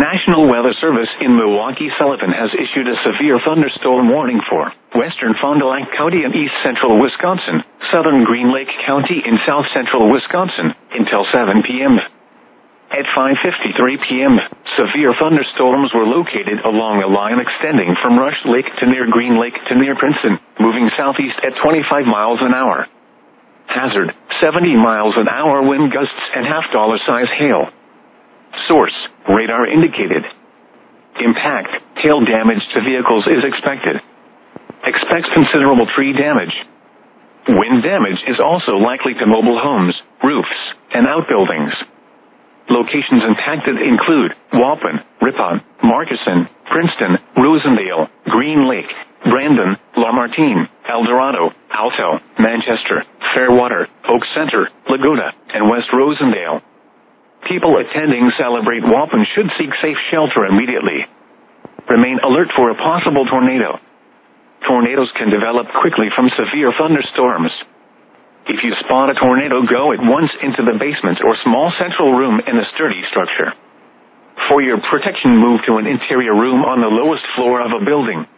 National Weather Service in Milwaukee-Sullivan has issued a severe thunderstorm warning for western Fond du Lac County in east central Wisconsin, southern Green Lake County in south central Wisconsin, until 7 p.m. At 5:53 p.m., severe thunderstorms were located along a line extending from Rush Lake to near Green Lake to near Princeton, moving southeast at 25 miles an hour. Hazard, 70 miles an hour wind gusts and half-dollar-size hail. Source, radar indicated. Impact, hail damage to vehicles is expected. Expects considerable tree damage. Wind damage is also likely to mobile homes, roofs, and outbuildings. Locations impacted include Waupun, Ripon, Markesan, Princeton, Rosendale, Green Lake, Brandon, Lamartine, El Dorado, Alto, Manchester, Fairwater, Oak Center, Laguna, and West Rosendale. People attending Celebrate Waupun should seek safe shelter immediately. Remain alert for a possible tornado. Tornadoes can develop quickly from severe thunderstorms. If you spot a tornado, go at once into the basement or small central room in a sturdy structure. For your protection, move to an interior room on the lowest floor of a building.